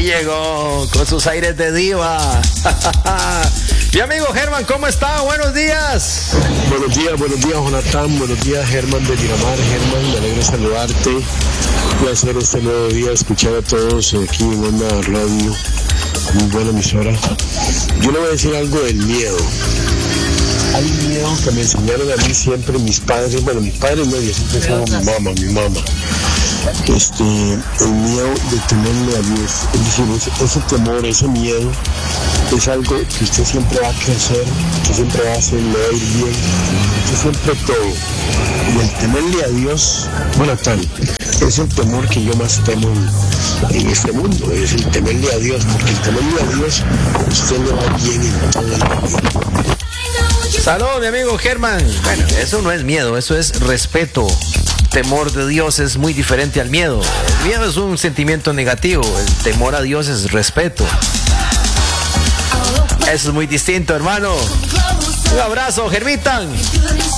llegó con sus aires de diva. Mi amigo Germán, ¿cómo está? Buenos días. Buenos días, Jonathan. Buenos días, Germán de Miramar. Germán, me alegra saludarte. Un placer este nuevo día, escuchar a todos aquí en una radio, muy buena emisora. Yo le voy a decir algo del miedo. Hay miedo que me enseñaron a mí siempre mis padres. Bueno, mis padres no, yo siempre fue mi mamá. El miedo de temerle a Dios. Es decir, ese temor, ese miedo, es algo que usted siempre va a crecer, que siempre va a hacer, le va a ir bien, que siempre todo. Y el temerle a Dios, bueno, tal, es el temor que yo más temo en este mundo, es el temerle a Dios, porque el temerle a Dios, usted le va bien en todo el mundo. Saludos, mi amigo Germán. Bueno, eso no es miedo, eso es respeto. Temor de Dios es muy diferente al miedo. El miedo es un sentimiento negativo, el temor a Dios es respeto. Eso es muy distinto, hermano. Un abrazo, Germitan.